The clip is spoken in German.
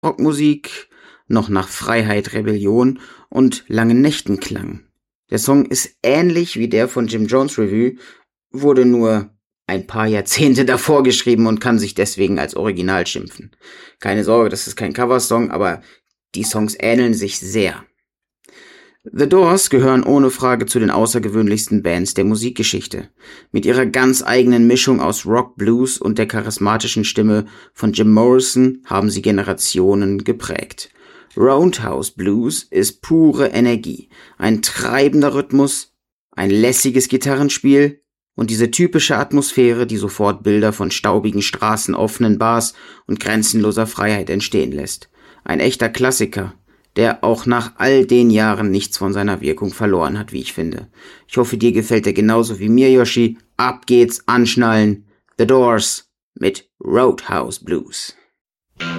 Rockmusik noch nach Freiheit, Rebellion und langen Nächten klang. Der Song ist ähnlich wie der von Jim Jones Revue, wurde nur ein paar Jahrzehnte davor geschrieben und kann sich deswegen als Original schimpfen. Keine Sorge, das ist kein Coversong, aber die Songs ähneln sich sehr. The Doors gehören ohne Frage zu den außergewöhnlichsten Bands der Musikgeschichte. Mit ihrer ganz eigenen Mischung aus Rock, Blues und der charismatischen Stimme von Jim Morrison haben sie Generationen geprägt. Roundhouse Blues ist pure Energie, ein treibender Rhythmus, ein lässiges Gitarrenspiel und diese typische Atmosphäre, die sofort Bilder von staubigen Straßen, offenen Bars und grenzenloser Freiheit entstehen lässt. Ein echter Klassiker, der auch nach all den Jahren nichts von seiner Wirkung verloren hat, wie ich finde. Ich hoffe, dir gefällt er genauso wie mir, Yoshi. Ab geht's, anschnallen. The Doors mit Roadhouse Blues.